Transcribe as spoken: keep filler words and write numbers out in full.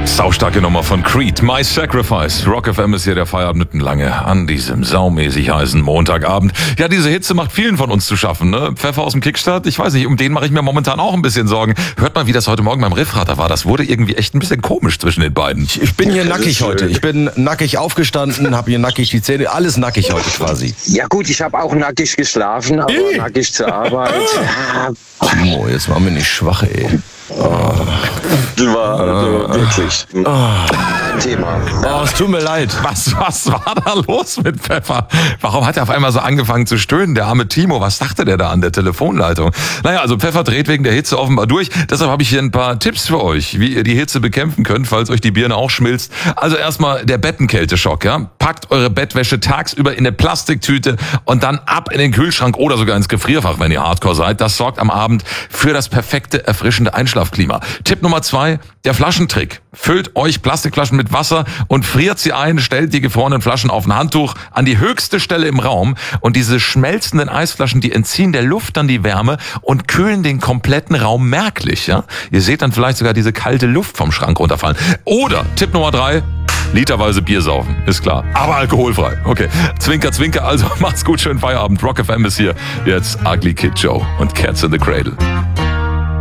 Saustarke Nummer von Creed, My Sacrifice. Rock F M ist hier der Feierabend lange an diesem saumäßig heißen Montagabend. Ja, diese Hitze macht vielen von uns zu schaffen, ne? Pfeffer aus dem Kickstart, ich weiß nicht, um den mache ich mir momentan auch ein bisschen Sorgen. Hört mal, wie das heute Morgen beim Riffrater war. Das wurde irgendwie echt ein bisschen komisch zwischen den beiden. Ich, ich bin hier nackig heute. Ich bin nackig aufgestanden, habe hier nackig die Zähne, alles nackig heute quasi. Ja gut, ich habe auch nackig geschlafen, aber Ih. nackig zur Arbeit. Timo, jetzt machen wir nicht schwach, ey. Oh. Das war also wirklich ein Thema. Oh, es tut mir leid. Was, was war da los mit Pfeffer? Warum hat er auf einmal so angefangen zu stöhnen? Der arme Timo, was dachte der da an der Telefonleitung? Naja, also Pfeffer dreht wegen der Hitze offenbar durch. Deshalb habe ich hier ein paar Tipps für euch, wie ihr die Hitze bekämpfen könnt, falls euch die Birne auch schmilzt. Also erstmal der Bettenkälteschock, ja? Packt eure Bettwäsche tagsüber in eine Plastiktüte und dann ab in den Kühlschrank oder sogar ins Gefrierfach, wenn ihr Hardcore seid. Das sorgt am Abend für das perfekte, erfrischende Einschlafklima. Tipp Nummer zwei, der Flaschentrick. Füllt euch Plastikflaschen mit Wasser und friert sie ein, stellt die gefrorenen Flaschen auf ein Handtuch an die höchste Stelle im Raum und diese schmelzenden Eisflaschen, die entziehen der Luft dann die Wärme und kühlen den kompletten Raum merklich. Ja? Ihr seht dann vielleicht sogar diese kalte Luft vom Schrank runterfallen. Oder Tipp Nummer drei, literweise Bier saufen, ist klar. Aber alkoholfrei. Okay, Zwinker, Zwinker, also macht's gut, schönen Feierabend. Rock F M ist hier. Jetzt Ugly Kid Joe und Cats in the Cradle.